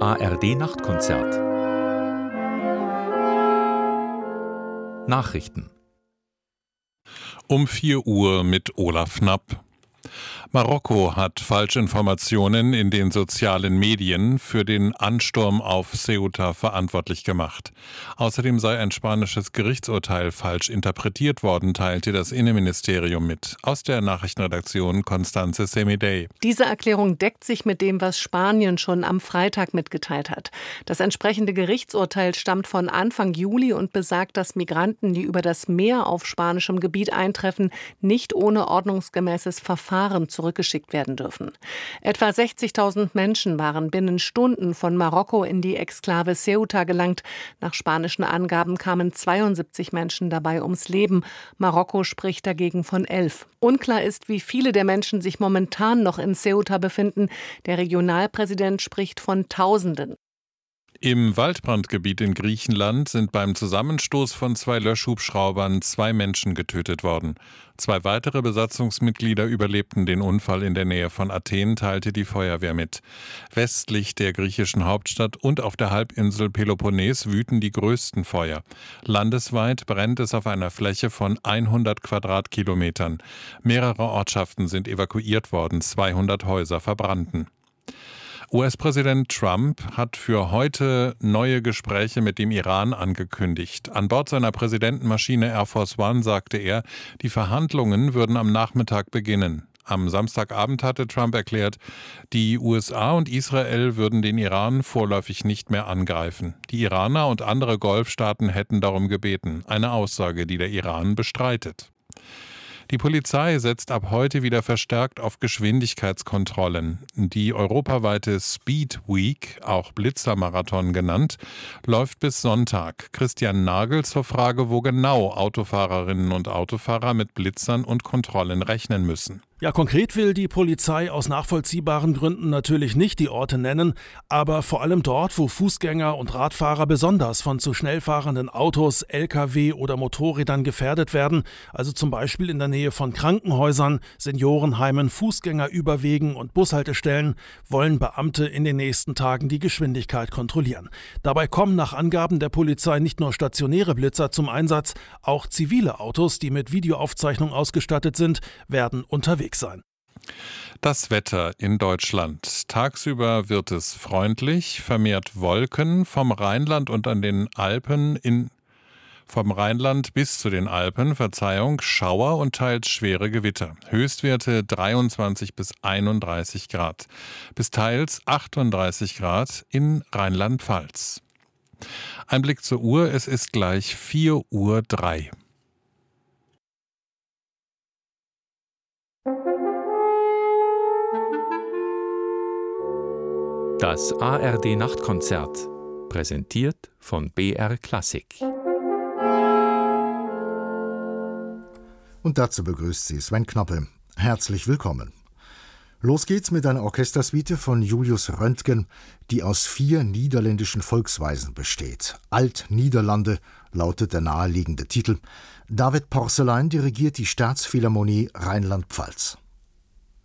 ARD-Nachtkonzert. Nachrichten. Um 4 Uhr mit Olaf Knapp. Marokko hat Falschinformationen in den sozialen Medien für den Ansturm auf Ceuta verantwortlich gemacht. Außerdem sei ein spanisches Gerichtsurteil falsch interpretiert worden, teilte das Innenministerium mit. Aus der Nachrichtenredaktion Constanze Semidey. Diese Erklärung deckt sich mit dem, was Spanien schon am Freitag mitgeteilt hat. Das entsprechende Gerichtsurteil stammt von Anfang Juli und besagt, dass Migranten, die über das Meer auf spanischem Gebiet eintreffen, nicht ohne ordnungsgemäßes Verfahren zurückgeschickt werden dürfen. Etwa 60.000 Menschen waren binnen Stunden von Marokko in die Exklave Ceuta gelangt. Nach spanischen Angaben kamen 72 Menschen dabei ums Leben. Marokko spricht dagegen von 11. Unklar ist, wie viele der Menschen sich momentan noch in Ceuta befinden. Der Regionalpräsident spricht von Tausenden. Im Waldbrandgebiet in Griechenland sind beim Zusammenstoß von 2 Löschhubschraubern 2 Menschen getötet worden. 2 weitere Besatzungsmitglieder überlebten den Unfall in der Nähe von Athen, teilte die Feuerwehr mit. Westlich der griechischen Hauptstadt und auf der Halbinsel Peloponnes wüten die größten Feuer. Landesweit brennt es auf einer Fläche von 100 Quadratkilometern. Mehrere Ortschaften sind evakuiert worden, 200 Häuser verbrannten. US-Präsident Trump hat für heute neue Gespräche mit dem Iran angekündigt. An Bord seiner Präsidentenmaschine Air Force One sagte er, die Verhandlungen würden am Nachmittag beginnen. Am Samstagabend hatte Trump erklärt, die USA und Israel würden den Iran vorläufig nicht mehr angreifen. Die Iraner und andere Golfstaaten hätten darum gebeten, eine Aussage, die der Iran bestreitet. Die Polizei setzt ab heute wieder verstärkt auf Geschwindigkeitskontrollen. Die europaweite Speed Week, auch Blitzermarathon genannt, läuft bis Sonntag. Christian Nagel zur Frage, wo genau Autofahrerinnen und Autofahrer mit Blitzern und Kontrollen rechnen müssen. Ja, konkret will die Polizei aus nachvollziehbaren Gründen natürlich nicht die Orte nennen, aber vor allem dort, wo Fußgänger und Radfahrer besonders von zu schnell fahrenden Autos, Lkw oder Motorrädern gefährdet werden, also zum Beispiel in der Nähe von Krankenhäusern, Seniorenheimen, Fußgängerüberwegen und Bushaltestellen, wollen Beamte in den nächsten Tagen die Geschwindigkeit kontrollieren. Dabei kommen nach Angaben der Polizei nicht nur stationäre Blitzer zum Einsatz, auch zivile Autos, die mit Videoaufzeichnung ausgestattet sind, werden unterwegs sein. Das Wetter in Deutschland. Tagsüber wird es freundlich, vermehrt Wolken vom Rheinland und an den Alpen vom Rheinland bis zu den Alpen, Schauer und teils schwere Gewitter. Höchstwerte 23 bis 31 Grad. Bis teils 38 Grad in Rheinland-Pfalz. Ein Blick zur Uhr, es ist gleich 4:03 Uhr. Das ARD-Nachtkonzert, präsentiert von BR Klassik. Und dazu begrüßt sie Sven Knoppe. Herzlich willkommen. Los geht's mit einer Orchestersuite von Julius Röntgen, die aus 4 niederländischen Volksweisen besteht. Alt-Niederlande lautet der naheliegende Titel. David Porcelein dirigiert die Staatsphilharmonie Rheinland-Pfalz.